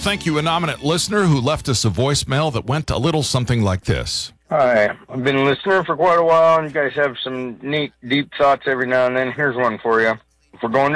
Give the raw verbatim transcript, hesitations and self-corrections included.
Thank you, anonymous listener who left us a voicemail that went a little something like this. Hi, I've been a listener for quite a while, and you guys have some neat, deep thoughts every now and then. Here's one for you. If we're going to